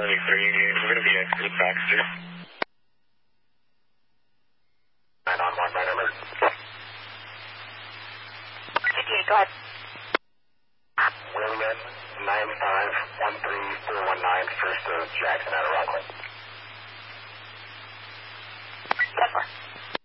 we're going to be at Good Baxter. 9 on 1, my number. 58, go ahead. William 9513419, first of Jackson out of Rockland. 10-4.